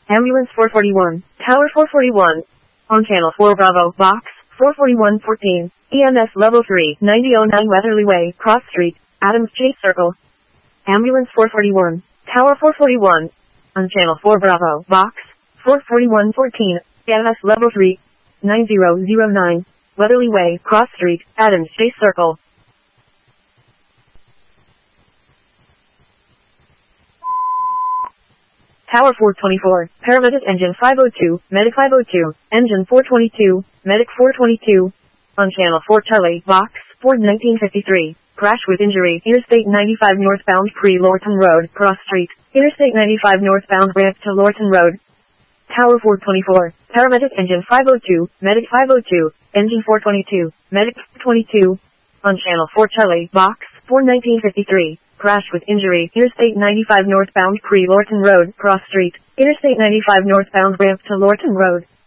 Ambulance 441, Tower 441. On Channel 4 Bravo, Box 44114. EMS Level 3, 9009 Weatherly Way, Cross Street, Adams Chase Circle. Ambulance 441, Tower 441. On Channel 4 Bravo, Box 44114. EMS Level 3, 9009 Weatherly Way, Cross Street, Adams Chase Circle. Tower 424, Paramedic Engine 502, Medic 502, Engine 422, Medic 422. On Channel 4 Charlie, Box 4 1953. Crash with injury, Interstate 95 northbound Pre-Lorton Road, Cross Street, Interstate 95 northbound ramp to Lorton Road. Tower 424, Paramedic Engine 502, Medic 502, Engine 422, Medic 422. On Channel 4 Charlie, Box 4 1953. Crash with injury, Interstate 95 northbound Pre-Lorton Road, Cross Street, Interstate 95 northbound ramp to Lorton Road.